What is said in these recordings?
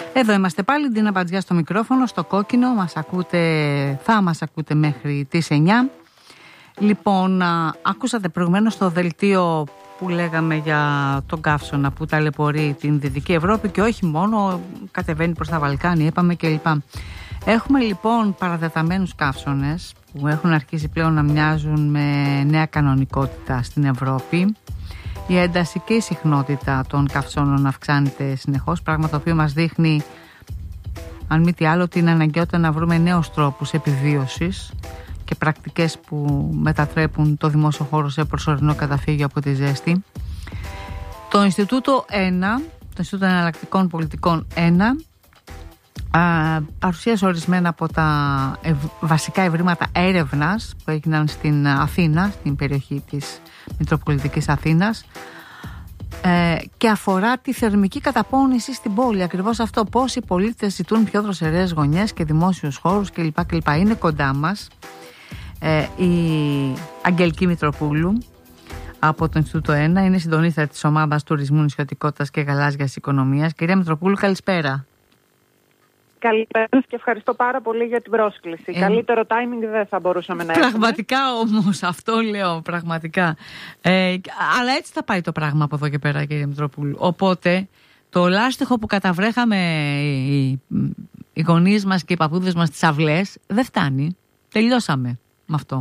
Εδώ είμαστε πάλι, Ντίνα Μπατζιά στο μικρόφωνο, στο κόκκινο. Θα μας ακούτε μέχρι τις 9. Λοιπόν, άκουσατε προηγουμένως το δελτίο που λέγαμε για τον καύσωνα που ταλαιπωρεί την Δυτική Ευρώπη και όχι μόνο, κατεβαίνει προς τα Βαλκάνια, είπαμε κλπ. Έχουμε λοιπόν παραδεταμένους καύσωνες που έχουν αρχίσει πλέον να μοιάζουν με νέα κανονικότητα στην Ευρώπη. Η ένταση και η συχνότητα των καυσώνων αυξάνεται συνεχώς, πράγμα το οποίο μας δείχνει, αν μη τι άλλο, την αναγκαιότητα να βρούμε νέους τρόπους επιβίωσης και πρακτικές που μετατρέπουν το δημόσιο χώρο σε προσωρινό καταφύγιο από τη ζέστη. Το Ινστιτούτο 1, το Ινστιτούτο Εναλλακτικών Πολιτικών 1, παρουσίασε ορισμένα από τα βασικά ευρήματα έρευνας που έγιναν στην Αθήνα, στην περιοχή της Μητροπολιτικής Αθήνας, και αφορά τη θερμική καταπώνηση στην πόλη. Ακριβώς αυτό, πώς οι πολίτες ζητούν πιο δροσερές γωνιές και δημόσιους χώρους κλπ. Είναι κοντά μας η Αγγελική Μητροπούλου από το Ινστιτούτο 1, είναι συντονίστρια της ομάδας Τουρισμού, Νησιωτικότητας και Γαλάζιας Οικονομίας. Κυρία Μητροπούλου, καλησπέρα. Καλησπέρα και ευχαριστώ πάρα πολύ για την πρόσκληση. Καλύτερο timing δεν θα μπορούσαμε να έχουμε. Πραγματικά όμως, αυτό λέω, πραγματικά. Αλλά έτσι θα πάει το πράγμα από εδώ και πέρα, κύριε Μητροπούλου. Οπότε, το λάστιχο που καταβρέχαμε οι γονείς μας και οι παππούδες μας στις αυλές, δεν φτάνει. Τελειώσαμε με αυτό.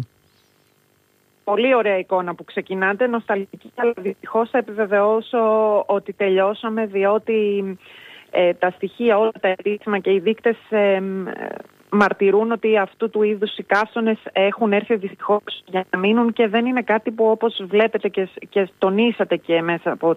Πολύ ωραία εικόνα που ξεκινάτε, νοσταλγική, αλλά δυστυχώς θα επιβεβαιώσω ότι τελειώσαμε, διότι τα στοιχεία, όλα τα επίσημα και οι δείκτες μαρτυρούν ότι αυτού του είδους οι καύσωνες έχουν έρθει δυστυχώς για να μείνουν και δεν είναι κάτι που, όπως βλέπετε και τονίσατε και μέσα από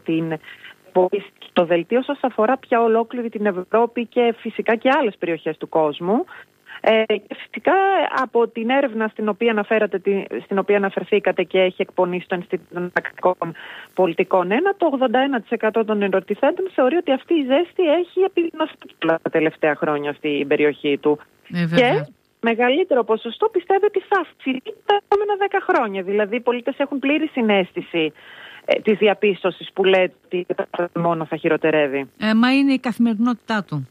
το δελτίο σας, αφορά πια ολόκληρη την Ευρώπη και φυσικά και άλλες περιοχές του κόσμου. Και φυσικά από την έρευνα στην οποία αναφερθήκατε και έχει εκπονήσει το Ινστιτούτο Εναλλακτικών Πολιτικών 1, το 81% των ερωτηθέντων θεωρεί ότι αυτή η ζέστη έχει επιδεινωθεί τα τελευταία χρόνια στην περιοχή του. Και μεγαλύτερο ποσοστό πιστεύει ότι θα αυξηθεί τα επόμενα 10 χρόνια. Δηλαδή οι πολίτες έχουν πλήρη συναίσθηση της διαπίστωσης που λέει ότι μόνο θα χειροτερεύει. Μα είναι η καθημερινότητά του.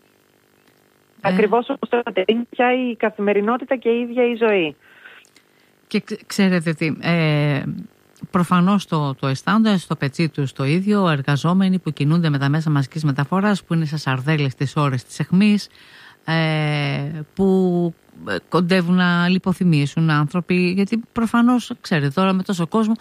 Ακριβώς όπως το είπατε, είναι πια η καθημερινότητα και η ίδια η ζωή. Και ξέρετε τι, προφανώς το αισθάνονται στο πετσί τους το ίδιο εργαζόμενοι που κινούνται με τα μέσα μαζικής μεταφοράς, που είναι σε σαρδέλες τις ώρες της αιχμής, που κοντεύουν να λιποθυμήσουν άνθρωποι, γιατί προφανώς, ξέρετε, τώρα με τόσο κόσμο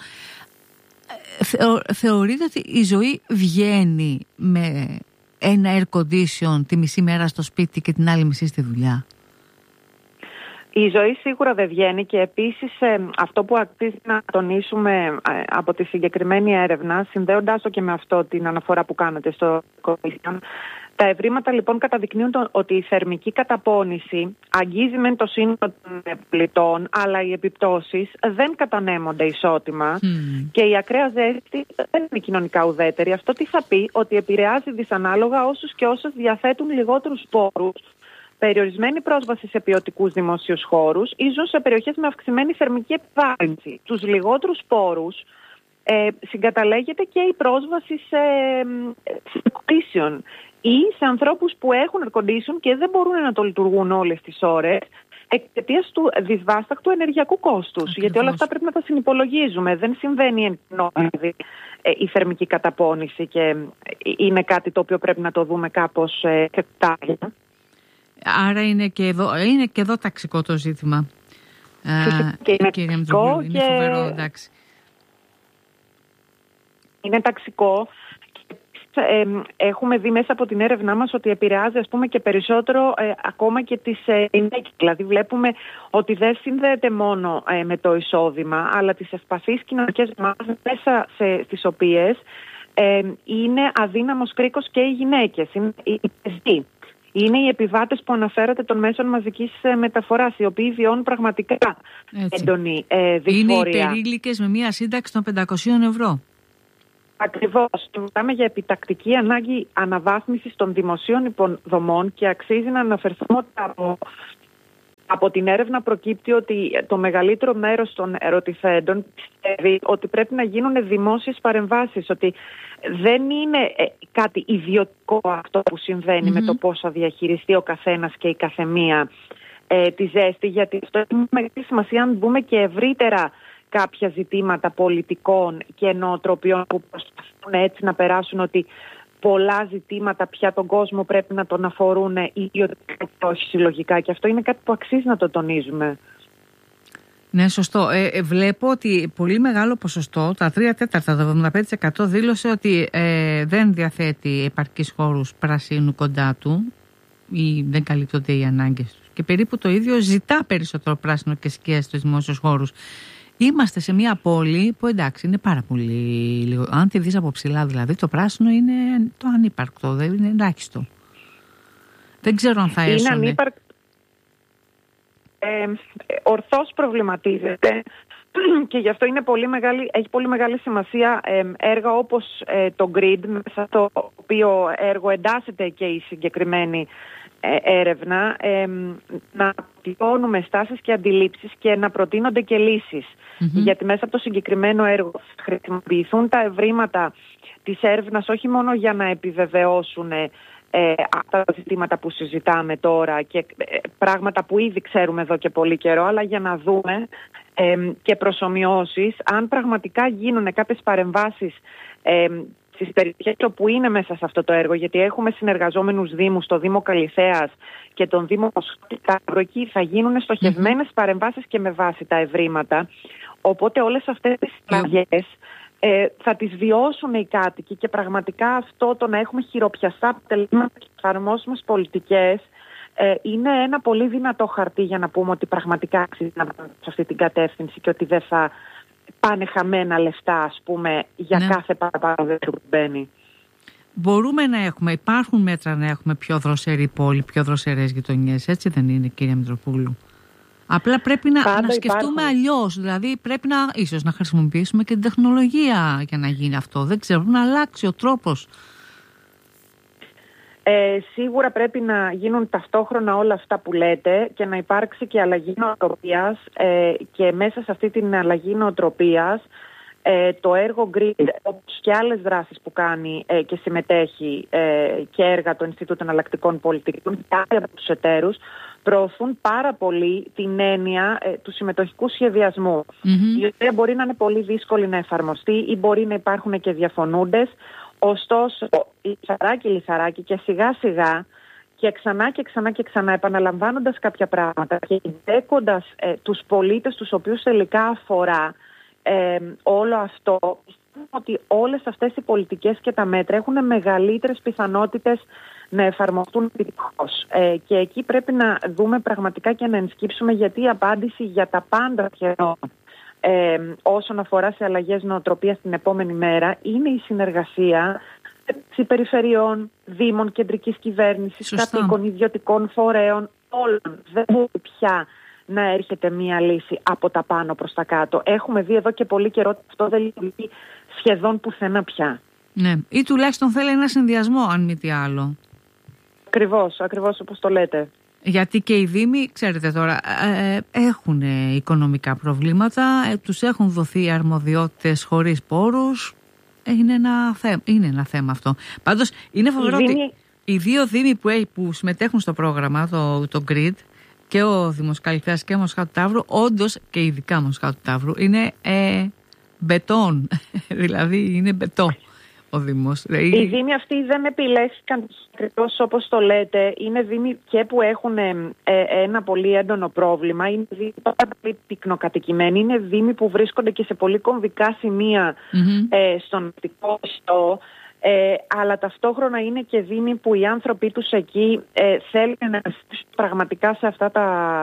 θεωρείτε ότι η ζωή βγαίνει με ένα air condition τη μισή μέρα στο σπίτι και την άλλη μισή στη δουλειά? Η ζωή σίγουρα δεν βγαίνει και επίσης αυτό που αξίζει να τονίσουμε από τη συγκεκριμένη έρευνα, συνδέοντάς το και με αυτό την αναφορά που κάνατε στο Commission, τα ευρήματα λοιπόν καταδεικνύουν ότι η θερμική καταπώνηση αγγίζει μεν το σύνολο των πλητών, αλλά οι επιπτώσεις δεν κατανέμονται ισότιμα και η ακραία ζέστη δεν είναι κοινωνικά ουδέτερη. Αυτό τι θα πει? Ότι επηρεάζει δυσανάλογα όσους και όσες διαθέτουν λιγότερους πόρους, περιορισμένη πρόσβαση σε ποιοτικούς δημόσιους χώρους ή ζουν σε περιοχές με αυξημένη θερμική επιβάρυνση. Τους λιγότερους πόρους συγκαταλέγεται και η πρόσβαση σε air ή σε ανθρώπους που έχουν air condition και δεν μπορούν να το λειτουργούν όλες τις ώρες εξαιτίας του δυσβάσταχτου ενεργειακού κόστους. Γιατί όλα αυτά πρέπει να τα συνυπολογίζουμε. Δεν συμβαίνει εν κοινότητα η θερμική καταπώνηση και είναι κάτι το οποίο πρέπει να το δούμε κάπως σε τάγια. Άρα είναι και εδώ ταξικό το ζήτημα. Και είναι ταξικό. Είναι φοβερό, εντάξει. Είναι ταξικό. Έχουμε δει μέσα από την έρευνά μας ότι επηρεάζει, ας πούμε, και περισσότερο ακόμα και τις γυναίκες. Δηλαδή βλέπουμε ότι δεν συνδέεται μόνο με το εισόδημα, αλλά τις ευπαθείς κοινωνικές ομάδες μέσα στις οποίες είναι αδύναμος κρίκος και οι γυναίκες. Είναι οι πεζοί. Είναι οι επιβάτες που αναφέρατε των μέσων μαζικής μεταφοράς, οι οποίοι βιώνουν πραγματικά έντονη δυσφορία. Είναι οι υπερήλικες με μια σύνταξη των 500 ευρώ. Ακριβώς. Μιλάμε για επιτακτική ανάγκη αναβάθμισης των δημοσίων υποδομών και αξίζει να αναφερθούμε ότι Από την έρευνα προκύπτει ότι το μεγαλύτερο μέρος των ερωτηθέντων πιστεύει ότι πρέπει να γίνουν δημόσιες παρεμβάσεις, ότι δεν είναι κάτι ιδιωτικό αυτό που συμβαίνει με το πώς θα διαχειριστεί ο καθένας και η καθεμία τη ζέστη, γιατί αυτό έχει μεγάλη σημασία αν μπούμε και ευρύτερα κάποια ζητήματα πολιτικών και νοοτροπιών που προσπαθούν έτσι να περάσουν ότι πολλά ζητήματα πια τον κόσμο πρέπει να τον αφορούν ιδιωτικά και όχι συλλογικά, και αυτό είναι κάτι που αξίζει να το τονίζουμε. Ναι, σωστό. Βλέπω ότι πολύ μεγάλο ποσοστό, τα 3/4, το 75% δήλωσε ότι δεν διαθέτει επαρκείς χώρους πρασίνου κοντά του ή δεν καλύπτονται οι ανάγκες τους. Και περίπου το ίδιο ζητά περισσότερο πράσινο και σκιές στους δημόσιους χώρους. Είμαστε σε μια πόλη που εντάξει είναι πάρα πολύ λίγο. Αν τη δεις από ψηλά δηλαδή, το πράσινο είναι το ανύπαρκτο, δεν είναι ελάχιστο. Δεν ξέρω αν θα έσωνε. Είναι ανύπαρκτο. Ορθώς προβληματίζεται και γι' αυτό έχει πολύ μεγάλη σημασία έργα όπως το GRID, μέσα στο οποίο έργο εντάσσεται και η συγκεκριμένη έρευνα, να πληρώνουμε στάσεις και αντιλήψεις και να προτείνονται και λύσεις. Γιατί μέσα από το συγκεκριμένο έργο χρησιμοποιηθούν τα ευρήματα της έρευνας όχι μόνο για να επιβεβαιώσουν αυτά τα ζητήματα που συζητάμε τώρα και πράγματα που ήδη ξέρουμε εδώ και πολύ καιρό, αλλά για να δούμε και προσομοιώσεις αν πραγματικά γίνουν κάποιες παρεμβάσεις στις περιοχές όπου είναι μέσα σε αυτό το έργο, γιατί έχουμε συνεργαζόμενους δήμους, το Δήμο Καλιθέας και τον Δήμο Μοσχάτου, εκεί θα γίνουν στοχευμένες παρεμβάσεις και με βάση τα ευρήματα. Οπότε όλες αυτές τις αλλαγές θα τις βιώσουν οι κάτοικοι και πραγματικά αυτό το να έχουμε χειροπιαστά αποτελέσματα και εφαρμόσιμες πολιτικές είναι ένα πολύ δυνατό χαρτί για να πούμε ότι πραγματικά αξίζει να πάμε σε αυτή την κατεύθυνση και ότι δεν θα πάνε χαμένα λεφτά, ας πούμε, για κάθε παραπάνω δέντρο που μπαίνει. Μπορούμε να έχουμε, υπάρχουν μέτρα να έχουμε πιο δροσερή πόλη, πιο δροσερές γειτονιές, έτσι δεν είναι, κυρία Μητροπούλου? Απλά πρέπει να σκεφτούμε αλλιώς, δηλαδή πρέπει ίσως να χρησιμοποιήσουμε και την τεχνολογία για να γίνει αυτό. Δεν ξέρω, να αλλάξει ο τρόπος. Σίγουρα πρέπει να γίνουν ταυτόχρονα όλα αυτά που λέτε και να υπάρξει και αλλαγή νοοτροπίας και μέσα σε αυτή την αλλαγή νοοτροπίας το έργο GRID, όπως και άλλες δράσεις που κάνει και συμμετέχει και έργα του Ινστιτούτου Εναλλακτικών Πολιτικών και άλλοι από τους εταίρους, προωθούν πάρα πολύ την έννοια του συμμετοχικού σχεδιασμού, η οποία μπορεί να είναι πολύ δύσκολη να εφαρμοστεί ή μπορεί να υπάρχουν και διαφωνούντες. Ωστόσο, λιθαράκι και σιγά σιγά και ξανά επαναλαμβάνοντας κάποια πράγματα και εντέκοντας τους πολίτες τους οποίους τελικά αφορά όλο αυτό, πιστεύω ότι όλες αυτές οι πολιτικές και τα μέτρα έχουν μεγαλύτερες πιθανότητες να εφαρμοστούν επιτυχώς. Και εκεί πρέπει να δούμε πραγματικά και να ενσκύψουμε, γιατί η απάντηση για τα πάντα σχεδόν όσον αφορά σε αλλαγές νοοτροπίας την επόμενη μέρα είναι η συνεργασία μεταξύ περιφερειών, δήμων, κεντρικής κυβέρνησης, κατοίκων, ιδιωτικών φορέων, όλων. Δεν μπορεί πια να έρχεται μία λύση από τα πάνω προς τα κάτω. Έχουμε δει εδώ και πολύ καιρό ότι αυτό δεν λειτουργεί σχεδόν πουθενά πια. Ναι, ή τουλάχιστον θέλει ένα συνδυασμό, αν μη τι άλλο. Ακριβώς όπως το λέτε. Γιατί και οι δήμοι, ξέρετε τώρα, έχουν οικονομικά προβλήματα, τους έχουν δοθεί αρμοδιότητες χωρίς πόρους. Είναι ένα θέμα αυτό. Πάντως είναι φοβερό ότι οι δύο δήμοι που συμμετέχουν στο πρόγραμμα, το GRID, και ο Δήμος Καλιθέας και ο Μοσχάτου Ταύρου, όντως και ειδικά Μοσχάτου Ταύρου, είναι μπετόν. Δηλαδή είναι μπετό ο Δήμος. Οι δήμοι αυτοί δεν επιλέχθηκαν ακριβώς όπως το λέτε. Είναι δήμοι και που έχουν ένα πολύ έντονο πρόβλημα. Είναι δήμοι πάρα πολύ πυκνοκατοικημένοι. Είναι δήμοι που βρίσκονται και σε πολύ κομβικά σημεία στον αστικό ιστό. Αλλά ταυτόχρονα είναι και δήμοι που οι άνθρωποι τους εκεί θέλουν να στήσουν πραγματικά σε αυτά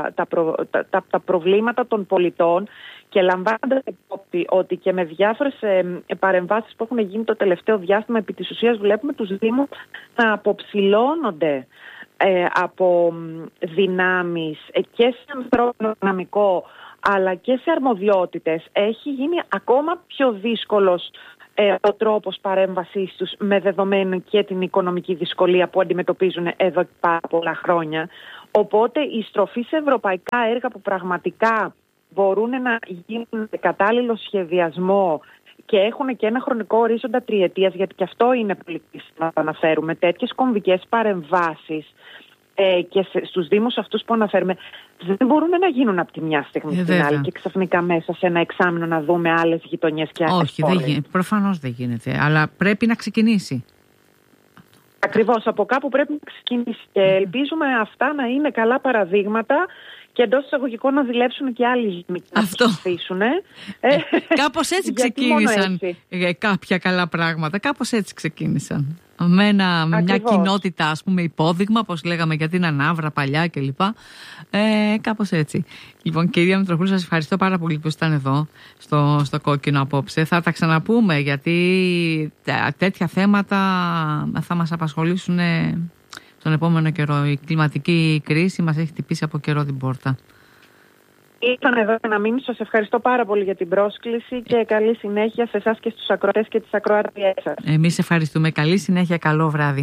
τα προβλήματα των πολιτών, και λαμβάνοντας υπόψη ότι και με διάφορες παρεμβάσεις που έχουν γίνει το τελευταίο διάστημα, επί της ουσίας βλέπουμε τους δήμους να αποψηλώνονται από δυνάμεις και σε ανθρώπινο δυναμικό αλλά και σε αρμοδιότητες. Έχει γίνει ακόμα πιο δύσκολος ο τρόπος παρέμβασής τους, με δεδομένη και την οικονομική δυσκολία που αντιμετωπίζουν εδώ και πάρα πολλά χρόνια. Οπότε η στροφή σε ευρωπαϊκά έργα που πραγματικά μπορούν να γίνουν κατάλληλο σχεδιασμό και έχουν και ένα χρονικό ορίζοντα τριετίας, γιατί και αυτό είναι πολύ κρίσιμο να αναφέρουμε, τέτοιες κομβικές παρεμβάσεις και στους δήμους αυτούς που αναφέρουμε δεν μπορούν να γίνουν από τη μια στιγμή στην άλλη και ξαφνικά μέσα σε ένα εξάμηνο να δούμε άλλες γειτονιές και άλλες πόλεις. Όχι, προφανώς δεν γίνεται, αλλά πρέπει να ξεκινήσει. Ακριβώς, από κάπου πρέπει να ξεκινήσει και ελπίζουμε αυτά να είναι καλά παραδείγματα και εντός εισαγωγικών να δουλέψουν και άλλοι να ψηφίσουν. Κάπως έτσι ξεκίνησαν κάποια καλά πράγματα, κάπως έτσι ξεκίνησαν. Με μια κοινότητα, ας πούμε, υπόδειγμα, όπως λέγαμε για την Ανάβρα παλιά κλπ. Κάπως έτσι. Λοιπόν, κυρία Μητροπούλου, σας ευχαριστώ πάρα πολύ που ήσταν εδώ στο Κόκκινο απόψε. Θα τα ξαναπούμε, γιατί τέτοια θέματα θα μας απασχολήσουν τον επόμενο καιρό. Η κλιματική κρίση μας έχει χτυπήσει από καιρό την πόρτα. Ήρθαν εδώ να μείνω. Σας ευχαριστώ πάρα πολύ για την πρόσκληση και καλή συνέχεια σε εσάς και στους ακροατές και τις ακροατριές σας. Εμείς ευχαριστούμε. Καλή συνέχεια, καλό βράδυ.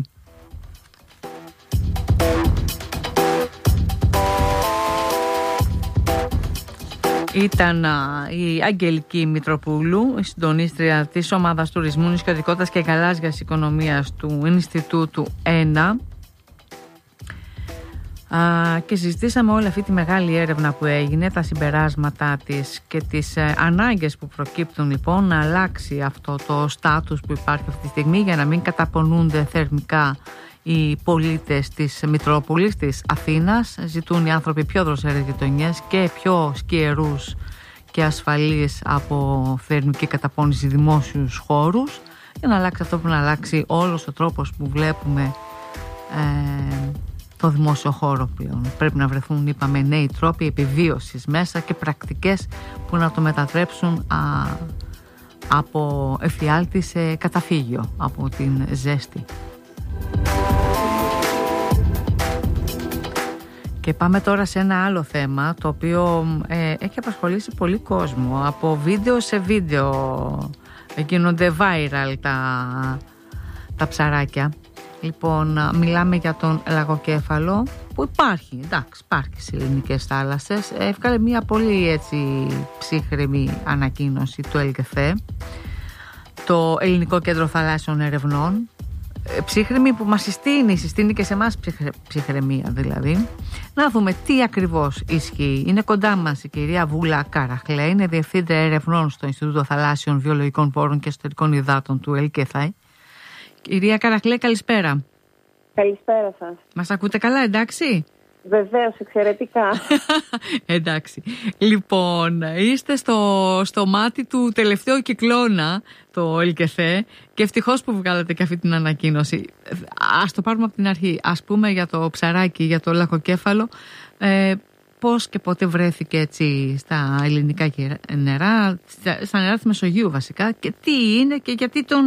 Ήταν η Αγγελική Μητροπούλου, η συντονίστρια της Ομάδας Τουρισμού, Νησιωτικότητας και Γαλάζιας Οικονομίας του Ινστιτούτου 1. Και συζητήσαμε όλη αυτή τη μεγάλη έρευνα που έγινε, τα συμπεράσματά της και τις ανάγκες που προκύπτουν λοιπόν να αλλάξει αυτό το στάτους που υπάρχει αυτή τη στιγμή για να μην καταπονούνται θερμικά οι πολίτες της Μητρόπολης, της Αθήνας. Ζητούν οι άνθρωποι πιο δροσερές γειτονιές και πιο σκιερούς και ασφαλείς από θερμική καταπώνηση δημόσιους χώρους, για να αλλάξει αυτό που να αλλάξει όλος ο τρόπος που βλέπουμε το δημόσιο χώρο πλέον. Πρέπει να βρεθούν, είπαμε, νέοι τρόποι επιβίωσης μέσα και πρακτικές που να το μετατρέψουν από εφιάλτη σε καταφύγιο, από την ζέστη. Και πάμε τώρα σε ένα άλλο θέμα, το οποίο έχει απασχολήσει πολύ κόσμο. Από βίντεο σε βίντεο γίνονται viral τα ψαράκια. Λοιπόν, μιλάμε για τον λαγοκέφαλο που υπάρχει, εντάξει, υπάρχει στις ελληνικές θάλασσες. Έβγαλε μια πολύ έτσι ψύχρεμη ανακοίνωση του ΕΛΚΕΘΕ, το Ελληνικό Κέντρο Θαλάσσιων Ερευνών. Ψύχρεμη που μας συστήνει και σε εμάς ψυχραιμία δηλαδή. Να δούμε τι ακριβώς ισχύει. Είναι κοντά μας η κυρία Βούλα Καραχλέ, είναι Διευθύντρια Ερευνών στο Ινστιτούτο Θαλάσσιων Βιολογικών Πόρων και Εσωτερικών Υδάτων του ΕΛΚΕΘΕ. Κυρία Καραχλέ, καλησπέρα. Καλησπέρα σας. Μας ακούτε καλά, εντάξει? Βεβαίως, εξαιρετικά. Εντάξει. Λοιπόν, είστε στο μάτι του τελευταίου κυκλώνα, το ΕΛΚΕΘΕ, και ευτυχώς που βγάλατε και αυτή την ανακοίνωση. Ας το πάρουμε από την αρχή. Ας πούμε για το ψαράκι, για το λαγοκέφαλο. Πώς και πότε βρέθηκε έτσι στα ελληνικά νερά, στα νερά της Μεσογείου βασικά, και τι είναι και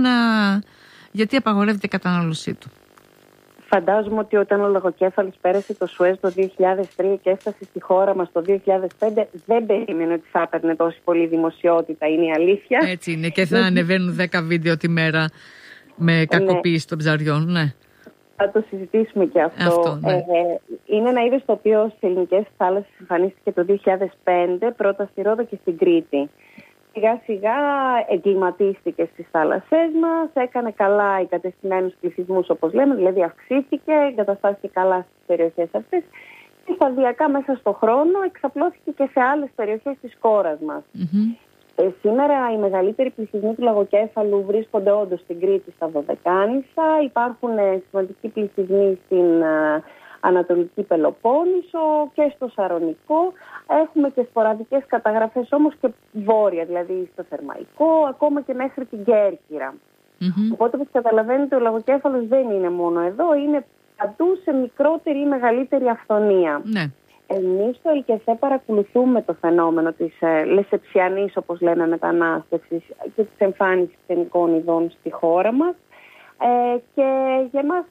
γιατί απαγορεύεται η κατανάλωσή του? Φαντάζομαι ότι όταν ο λαγοκέφαλος πέρασε το Σουέζ το 2003 και έφτασε στη χώρα μας το 2005, δεν περίμενε ότι θα έπαιρνε τόση πολύ δημοσιότητα, είναι η αλήθεια. Έτσι είναι, και θα ανεβαίνουν 10 βίντεο τη μέρα με κακοποίηση των ψαριών, ναι. Θα το συζητήσουμε και αυτό. Ναι. Είναι ένα είδος το οποίο στις ελληνικές θάλασσες εμφανίστηκε το 2005, πρώτα στη Ρόδο και στην Κρήτη. Σιγά σιγά εγκληματίστηκε στις θάλασσές μας, έκανε καλά εγκατεστημένους πληθυσμούς όπως λέμε, δηλαδή αυξήθηκε, εγκαταστάθηκε καλά στις περιοχές αυτές και σταδιακά μέσα στον χρόνο εξαπλώθηκε και σε άλλες περιοχές της χώρας μας. Mm-hmm. Σήμερα οι μεγαλύτεροι πληθυσμοί του λαγοκέφαλου βρίσκονται όντως στην Κρήτη, στα Δωδεκάνησα, υπάρχουν σημαντικοί πληθυσμοί στην Ανατολική Πελοπόννησο και στο Σαρονικό. Έχουμε και σποραδικές καταγραφές όμως και βόρεια, δηλαδή στο Θερμαϊκό, ακόμα και μέχρι την Κέρκυρα. Mm-hmm. Οπότε, όπως καταλαβαίνετε, ο λαγοκέφαλος δεν είναι μόνο εδώ, είναι παντού σε μικρότερη ή μεγαλύτερη αυθονία. Ναι. Εμείς στο ΕΛΚΕΘΕ παρακολουθούμε το φαινόμενο της λεσεψιανής, όπως λέμε, μετανάστευσης και της εμφάνισης ξενικών ειδών στη χώρα μας. Και για μας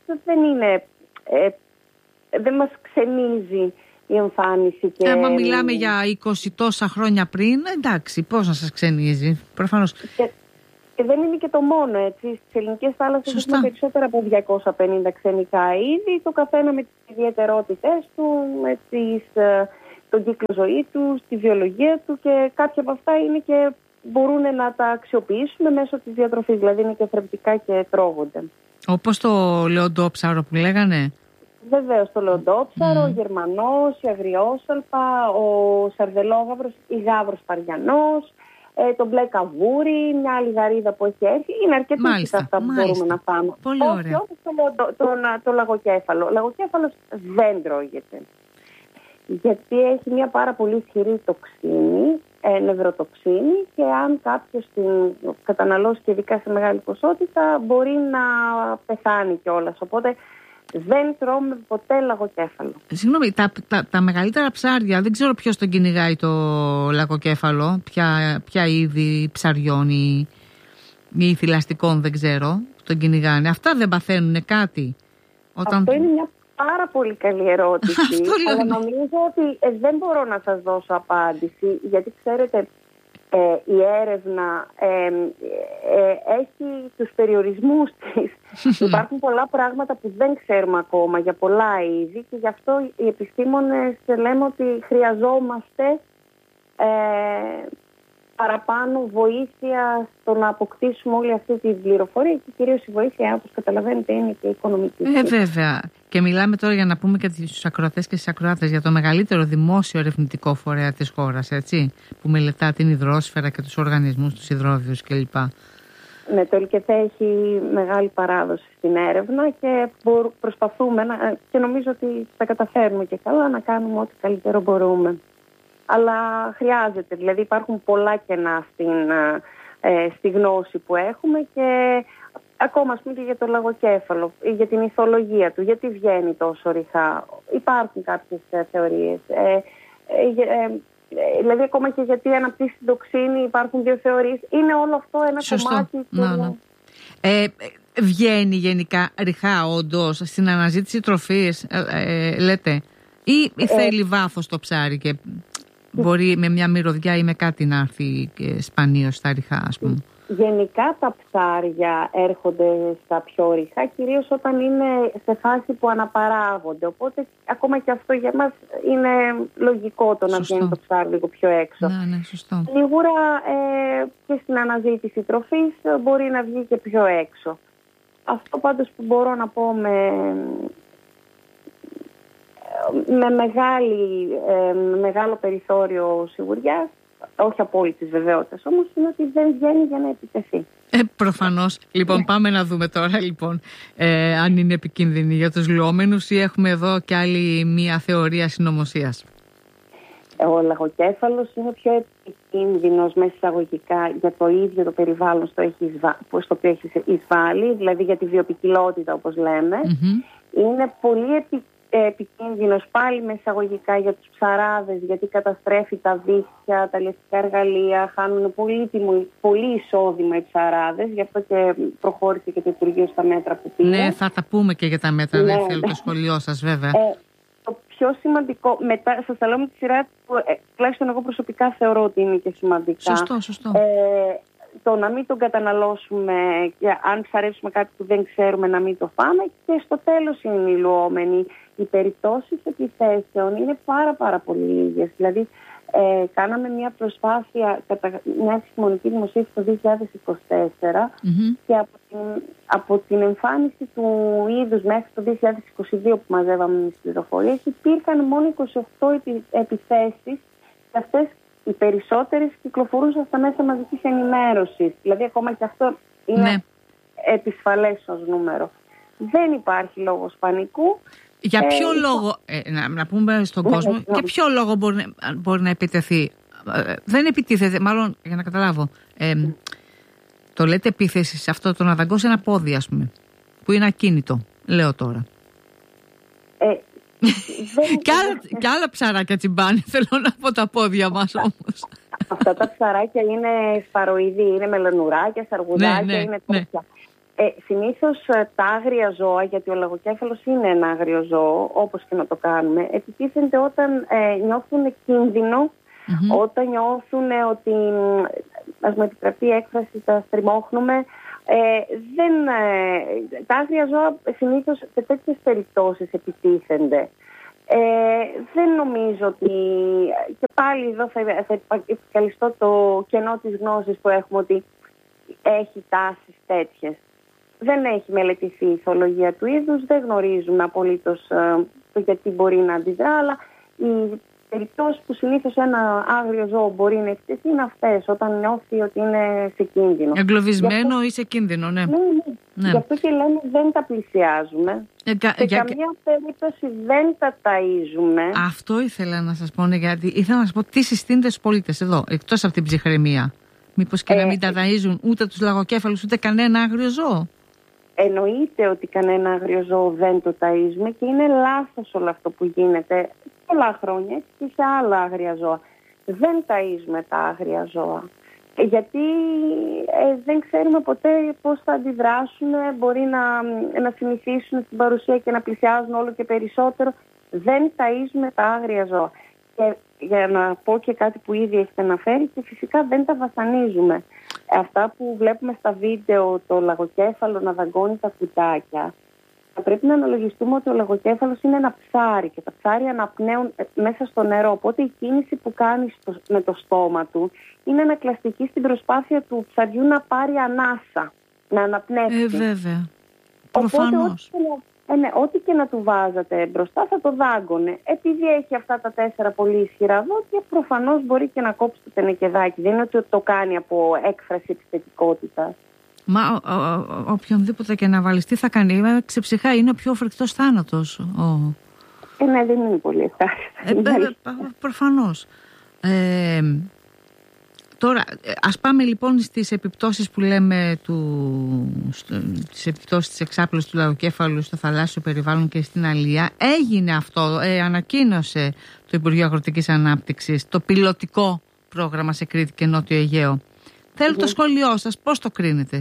δεν μας ξενίζει η εμφάνιση. Και... άμα μιλάμε για 20 τόσα χρόνια πριν, εντάξει, πώς να σας ξενίζει, προφανώς. Και δεν είναι και το μόνο, έτσι. Στις ελληνικές θάλασσες έχουμε περισσότερα από 250 ξενικά είδη, το καθένα με τις ιδιαιτερότητες του, με τον κύκλο ζωή του, τη βιολογία του, και κάποια από αυτά είναι και μπορούν να τα αξιοποιήσουμε μέσω της διατροφής, δηλαδή είναι και θρεπτικά και τρώγονται. Όπως το λεοντόψαρο που λέγανε. Βεβαίως, το λεοντόψαρο, ο γερμανός, η αγριόσαλπα, ο σαρδελόγαυρος, η γάβρος παριανός, το μπλε καβούρι, μια άλλη γαρίδα που έχει έρθει. Είναι αρκετές αυτά που μπορούμε να φάμε. Πολύ ωραία. Όχι το λαγοκέφαλο. Ο λαγοκέφαλος δεν τρώγεται. Γιατί έχει μια πάρα πολύ ισχυρή τοξίνη, νευροτοξίνη, και αν κάποιος την καταναλώσει και ειδικά σε μεγάλη ποσότητα μπορεί να πεθάνει κιόλας. Οπότε δεν τρώμε ποτέ λαγοκέφαλο. Συγγνώμη, τα μεγαλύτερα ψάρια, δεν ξέρω ποιος τον κυνηγάει το λαγοκέφαλο, ποια είδη ψαριών ή θηλαστικών, δεν ξέρω, τον κυνηγάνε. Αυτά δεν παθαίνουν κάτι? Αυτό είναι μια πάρα πολύ καλή ερώτηση. Αλλά νομίζω ότι δεν μπορώ να σας δώσω απάντηση, γιατί ξέρετε, η έρευνα έχει τους περιορισμούς της. Υπάρχουν πολλά πράγματα που δεν ξέρουμε ακόμα για πολλά είδη, και γι' αυτό οι επιστήμονες λέμε ότι χρειαζόμαστε παραπάνω βοήθεια στο να αποκτήσουμε όλη αυτή την πληροφορία, και κυρίως η βοήθεια, όπως καταλαβαίνετε, είναι και οικονομική. Βέβαια. Και μιλάμε τώρα, για να πούμε και στους ακροατές και στις ακροάτες, για το μεγαλύτερο δημόσιο ερευνητικό φορέα της χώρας, έτσι, που μελετά την υδρόσφαιρα και τους οργανισμούς, τους υδρόβιους κλπ. Ναι, το ΕΛΚΕΘΕ έχει μεγάλη παράδοση στην έρευνα και προσπαθούμε και νομίζω ότι θα καταφέρουμε και καλά να κάνουμε ό,τι καλύτερο μπορούμε. Αλλά χρειάζεται, δηλαδή υπάρχουν πολλά κενά στη γνώση που έχουμε, και ακόμα, ας πούμε, και για το λαγοκέφαλο, για την ηθολογία του, γιατί βγαίνει τόσο ρηχά. Υπάρχουν κάποιες θεωρίες. Δηλαδή, ακόμα και γιατί αναπτύσσει την τοξίνη, υπάρχουν δύο θεωρίες. Είναι όλο αυτό ένα κομμάτι του. Βγαίνει γενικά ρηχά, όντως, στην αναζήτηση τροφής, λέτε, ή θέλει βάθος το ψάρι και μπορεί με μια μυρωδιά ή με κάτι να έρθει σπανίως στα ρηχά, ας πούμε? Γενικά τα ψάρια έρχονται στα πιο ρηχά, κυρίως όταν είναι σε φάση που αναπαράγονται. Οπότε ακόμα και αυτό για μας είναι λογικό, το να βγαίνει το ψάρι λίγο πιο έξω. Ναι, σωστό. Σίγουρα και στην αναζήτηση τροφής μπορεί να βγει και πιο έξω. Αυτό πάντως που μπορώ να πω με μεγάλο περιθώριο σιγουριάς, όχι απόλυτης βεβαιότητας όμως, είναι ότι δεν βγαίνει για να επιτεθεί. Προφανώς. Λοιπόν, πάμε να δούμε τώρα αν είναι επικίνδυνη για τους λουόμενους, ή έχουμε εδώ και άλλη μία θεωρία συνωμοσίας. Ο λαγοκέφαλος είναι πιο επικίνδυνος μέσα εισαγωγικά για το ίδιο το περιβάλλον στο οποίο έχει εισβάλει, δηλαδή για τη βιοποικιλότητα, όπως λέμε. Είναι πολύ επικίνδυνος πάλι με εισαγωγικά για τους ψαράδες, γιατί καταστρέφει τα δίχτυα, τα λευτικά εργαλεία, χάνουν πολύ εισόδημα οι ψαράδες, γι' αυτό και προχώρησε και το Υπουργείο στα μέτρα που πήρε. Ναι, θα τα πούμε και για τα μέτρα, δεν θέλω το σχολείο σας, βέβαια. Το πιο σημαντικό, μετά σας τα λέω με τη σειρά που τουλάχιστον εγώ προσωπικά θεωρώ ότι είναι και σημαντικά. Σωστό. Το να μην τον καταναλώσουμε, και αν ψαρέψουμε κάτι που δεν ξέρουμε, να μην το φάμε, και στο τέλος είναι οι λουόμενοι. Οι περιπτώσεις επιθέσεων είναι πάρα πολύ λίγες. Δηλαδή, κάναμε μια προσπάθεια κατά μια επιστημονική δημοσίευση το 2024 και από την εμφάνιση του είδους μέχρι το 2022 που μαζεύαμε τις πληροφορίες, υπήρχαν μόνο 28 επιθέσεις, και αυτές οι περισσότερες κυκλοφορούσαν στα μέσα μαζικής ενημέρωσης. Δηλαδή, ακόμα και αυτό είναι επισφαλές ως νούμερο. Δεν υπάρχει λόγος πανικού. Για ποιο λόγο, να πούμε στον κόσμο, για ποιο λόγο μπορεί να επιτεθεί? Δεν επιτίθεται, μάλλον, για να καταλάβω, το λέτε επίθεση σε αυτό, το να δαγκώσει ένα πόδι, ας πούμε, που είναι ακίνητο, λέω τώρα. Κι άλλα ψαράκια τσιμπάνε, θέλω να πω, τα πόδια μας όμως. Αυτά τα ψαράκια είναι σπαροειδή, είναι μελονουράκια, σαργουδάκια, είναι τέτοια. Συνήθως τα άγρια ζώα, γιατί ο λαγοκέφαλος είναι ένα άγριο ζώο, όπως και να το κάνουμε, επιτίθενται όταν νιώθουν κίνδυνο, όταν νιώθουν ότι ας μου επιτραπεί η έκφραση, τα στριμώχνουμε. Τα άγρια ζώα συνήθως σε τέτοιες περιπτώσεις επιτίθενται. Δεν νομίζω ότι, και πάλι εδώ θα επικαλυστώ το κενό της γνώσης που έχουμε, ότι έχει τάσεις τέτοιες. Δεν έχει μελετηθεί η ηθολογία του είδους, δεν γνωρίζουμε απολύτως το γιατί μπορεί να αντιδρά, αλλά οι περιπτώσεις που συνήθως ένα άγριο ζώο μπορεί να εκτεθεί είναι αυτές, όταν νιώθει ότι είναι σε κίνδυνο. Εγκλωβισμένο ή σε κίνδυνο, ναι. Ναι. Γι' αυτό και λέμε δεν τα πλησιάζουμε. Σε καμία περίπτωση δεν τα ταΐζουμε. Αυτό ήθελα να σας πω, γιατί ήθελα να σας πω τι συστήνεται στους πολίτες εδώ, εκτός από την ψυχραιμία. Μήπως και να μην τα ταΐζουν ούτε τους λαγοκέφαλους ούτε κανένα άγριο ζώο. Εννοείται ότι κανένα άγριο ζώο δεν το ταΐζουμε και είναι λάθος όλο αυτό που γίνεται πολλά χρόνια και σε άλλα άγρια ζώα. Δεν ταΐζουμε τα άγρια ζώα. Γιατί δεν ξέρουμε ποτέ πώς θα αντιδράσουν, μπορεί να συνηθίσουν στην παρουσία και να πλησιάζουν όλο και περισσότερο. Δεν ταΐζουμε τα άγρια ζώα. Και για να πω και κάτι που ήδη έχετε αναφέρει, και φυσικά δεν τα βασανίζουμε. Αυτά που βλέπουμε στα βίντεο, το λαγοκέφαλο να δαγκώνει τα κουτάκια, θα πρέπει να αναλογιστούμε ότι ο λαγοκέφαλος είναι ένα ψάρι και τα ψάρια αναπνέουν μέσα στο νερό. Οπότε η κίνηση που κάνει με το στόμα του είναι ανακλαστική στην προσπάθεια του ψαριού να πάρει ανάσα, να αναπνεύσει. Βέβαια. Προφανώς. Οπότε ό,τι και να του βάζατε μπροστά θα το δάγκωνε. Επειδή έχει αυτά τα 4 πολύ ισχυρά δόντια, προφανώς μπορεί και να κόψει το τενεκεδάκι. Δεν είναι ότι το κάνει από έκφραση επιθετικότητας. Μα οποιονδήποτε και να βάλεις, τι θα κάνει, ξεψυχά, είναι ο πιο φρικτός θάνατος. Ναι, δεν είναι πολύ ευχάριστο. Προφανώς. Τώρα, ας πάμε λοιπόν στις επιπτώσεις που λέμε, τις επιπτώσεις της εξάπλωσης του λαγοκέφαλου στο θαλάσσιο περιβάλλον και στην αλία. Έγινε αυτό, ανακοίνωσε το Υπουργείο Αγροτικής Ανάπτυξης το πιλωτικό πρόγραμμα σε Κρήτη και Νότιο Αιγαίο. Θέλω το σχόλιο σας, πώς το κρίνετε?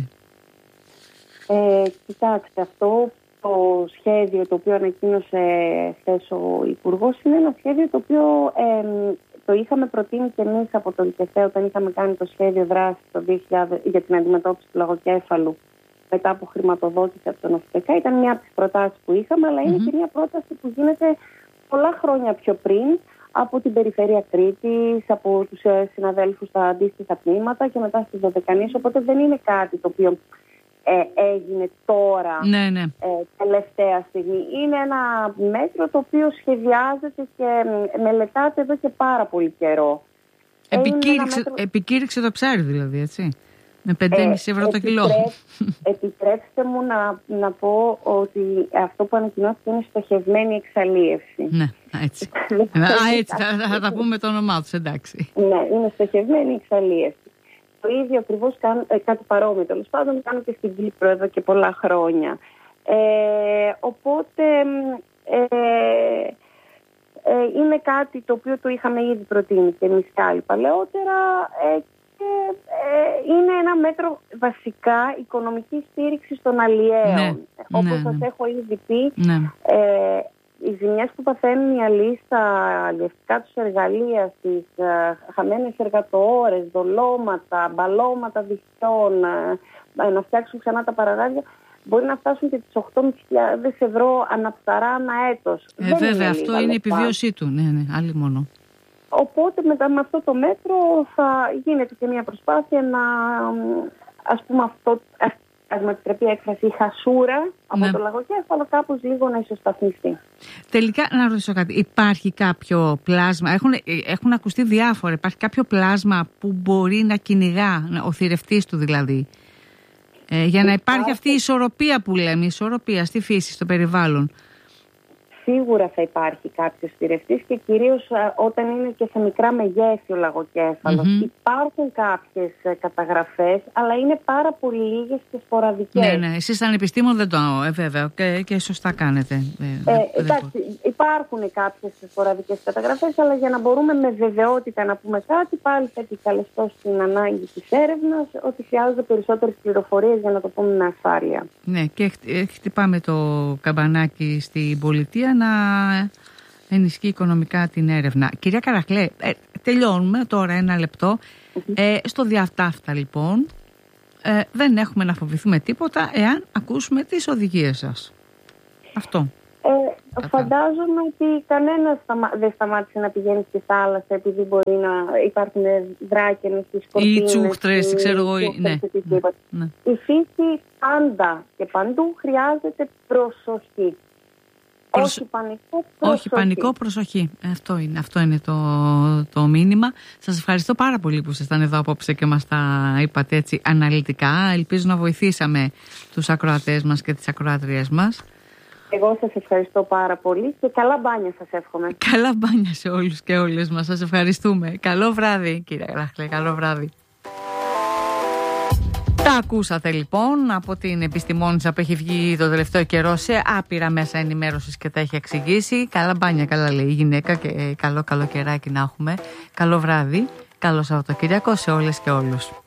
Κοιτάξτε, αυτό το σχέδιο το οποίο ανακοίνωσε χθες ο Υπουργός είναι ένα σχέδιο το οποίο το είχαμε προτείνει και εμείς από τον ΚΕΘΕ όταν είχαμε κάνει το σχέδιο δράσης το 2000 για την αντιμετώπιση του λαγοκέφαλου μετά από χρηματοδότηση από τον ΟΦΤΕΚΑ. Ήταν μια από τις προτάσεις που είχαμε, αλλά είναι και μια πρόταση που γίνεται πολλά χρόνια πιο πριν από την Περιφέρεια Κρήτης, από τους συναδέλφους στα αντίστοιχα τμήματα και μετά στις Δωδεκανείς, οπότε δεν είναι κάτι το οποίο έγινε τώρα, τελευταία στιγμή. Είναι ένα μέτρο το οποίο σχεδιάζεται και μελετάται εδώ και πάρα πολύ καιρό. Επικήρυξε το ψάρι δηλαδή, έτσι, με 5,5 ευρώ το κιλό. Επιτρέψτε μου να πω ότι αυτό που ανακοινώθηκε είναι στοχευμένη εξαλίευση. Ναι, έτσι. Έτσι θα τα πούμε το όνομά τους, εντάξει. Ναι, είναι στοχευμένη εξαλίευση. Το ίδιο ακριβώς κάτι παρόμοιο, τέλος πάντων, κάνω και στην Κύπρο εδώ και πολλά χρόνια. Οπότε είναι κάτι το οποίο το είχαμε ήδη προτείνει και εμείς και άλλοι παλαιότερα και είναι ένα μέτρο βασικά οικονομική στήριξη των αλλιέων. Όπως σας έχω ήδη πει, οι ζημιές που παθαίνουν οι αλλοίς στα αλλιευτικά τους εργαλεία, στις χαμένες εργατοώρες, δολώματα, μπαλώματα διχτών, να φτιάξουν ξανά τα παραγάδια, μπορεί να φτάσουν και τις 8.500 ευρώ αναψαρά ανά έτος. Βέβαια, αυτό είναι η επιβίωσή του. Ναι, άλλη μόνο. Οπότε με αυτό το μέτρο θα γίνεται και μια προσπάθεια να, ας πούμε, αυτό, ας με επιτρέπει η έκφραση, η χασούρα από το λαγοκέφαλο κάπως λίγο να ισοσταθμιστεί. Τελικά, να ρωτήσω κάτι. Υπάρχει κάποιο πλάσμα, έχουν ακουστεί διάφορα, υπάρχει κάποιο πλάσμα που μπορεί να κυνηγά, ο θηρευτής του δηλαδή, για να υπάρχει αυτή η ισορροπία που λέμε, η ισορροπία στη φύση, στο περιβάλλον? Σίγουρα θα υπάρχει κάποιος θηρευτής και κυρίως όταν είναι και σε μικρά μεγέθη ο λαγοκέφαλος. Υπάρχουν κάποιες καταγραφές, αλλά είναι πάρα πολύ λίγες και σποραδικές. Ναι, εσείς σαν επιστήμον δεν το βέβαια και σωστά κάνετε. Εντάξει, υπάρχουν κάποιες σποραδικές καταγραφές, αλλά για να μπορούμε με βεβαιότητα να πούμε κάτι, πάλι θα επικαλεστώ στην ανάγκη της έρευνας ότι χρειάζονται περισσότερες πληροφορίες για να το πούμε με ασφάλεια. Ναι, και χτυπάμε το καμπανάκι στην πολιτεία να ενισχύει οικονομικά την έρευνα. Κυρία Καραχλέ, τελειώνουμε τώρα 1 λεπτό. Στο διατάφτα λοιπόν δεν έχουμε να φοβηθούμε τίποτα εάν ακούσουμε τις οδηγίες σας. Αυτό. Φαντάζομαι ότι κανένας δεν σταμάτησε να πηγαίνει στη θάλασσα επειδή μπορεί να υπάρχουν δράκενες στις κορτίνες. Ή τσούχτρες, ξέρω εγώ. Ναι. Η φύση πάντα και παντού χρειάζεται προσοχή. Όχι πανικό, προσοχή. Όχι πανικό, προσοχή. Αυτό είναι το μήνυμα. Σας ευχαριστώ πάρα πολύ που ήσασταν εδώ απόψε και μας τα είπατε έτσι αναλυτικά. Ελπίζω να βοηθήσαμε τους ακροατές μας και τις ακροάτριές μας. Εγώ σας ευχαριστώ πάρα πολύ και καλά μπάνια σας εύχομαι. Καλά μπάνια σε όλους και όλες μας. Σας ευχαριστούμε. Καλό βράδυ, κύριε Ράχλε. Καλό βράδυ. Τα ακούσατε λοιπόν από την επιστημόνισσα που έχει βγει το τελευταίο καιρό σε άπειρα μέσα ενημέρωσης και τα έχει εξηγήσει. Καλά μπάνια, καλά λέει η γυναίκα και καλό καλοκαιράκι να έχουμε. Καλό βράδυ, καλό Σαββατοκύριακο σε όλες και όλους.